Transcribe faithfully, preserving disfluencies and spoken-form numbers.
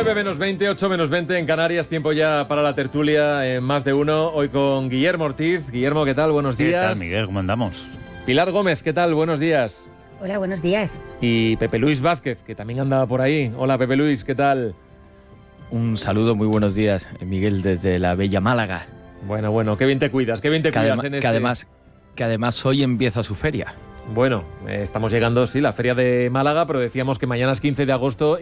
nueve menos veinte, ocho menos veinte en Canarias, tiempo ya para la tertulia en Más de Uno, hoy con Guillermo Ortiz. Guillermo, ¿qué tal? Buenos días. ¿Qué tal, Miguel? ¿Cómo andamos? Pilar Gómez, ¿qué tal? Buenos días. Hola, buenos días. Y Pepe Luis Vázquez, que también andaba por ahí. Hola, Pepe Luis, ¿qué tal? Un saludo, muy buenos días, Miguel, desde la bella Málaga. Bueno, bueno, qué bien te cuidas, qué bien te que cuidas adema- en este... que además, que además hoy empieza su feria. Bueno, eh, estamos llegando, sí, la feria de Málaga, pero decíamos que mañana es quince de agosto